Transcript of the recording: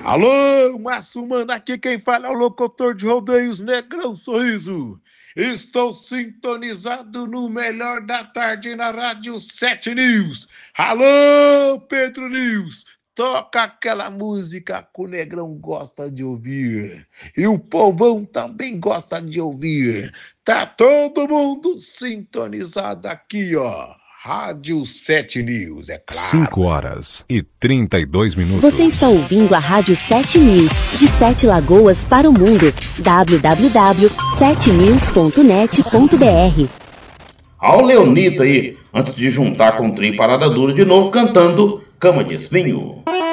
Alô, Márcio Mano, aqui quem fala é o locutor de rodeios Negrão Sorriso. Estou sintonizado no melhor da tarde na Rádio 7 News. Alô, Pedro News, toca aquela música que o Negrão gosta de ouvir. E o povão também gosta de ouvir. Tá todo mundo sintonizado aqui, ó. Rádio 7 News, é claro. 5h32. Você está ouvindo a Rádio 7 News, de 7 Lagoas para o mundo. www.7news.net.br. Ao Leonita aí, antes de juntar com o Trem Parada Dura de novo, cantando Cama de Espinho.